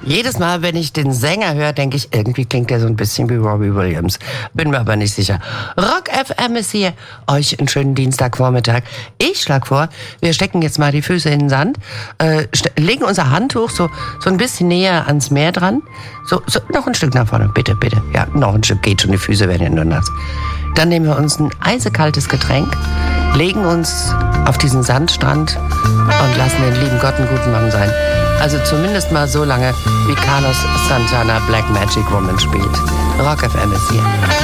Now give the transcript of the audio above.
Jedes Mal, wenn ich den Sänger höre, denke ich, irgendwie klingt der so ein bisschen wie Robbie Williams. Bin mir aber nicht sicher. Rock FM ist hier. Euch einen schönen Dienstagvormittag. Ich schlage vor, wir stecken jetzt mal die Füße in den Sand, legen unser Handtuch so ein bisschen näher ans Meer dran. So, noch ein Stück nach vorne. Bitte, bitte. Ja, noch ein Stück geht schon, die Füße werden ja nur nass. Dann nehmen wir uns ein eisekaltes Getränk, legen uns auf diesen Sandstrand und lassen den lieben Gott einen guten Mann sein. Also zumindest mal so lange, wie Carlos Santana Black Magic Woman spielt. Rock FM ist hier.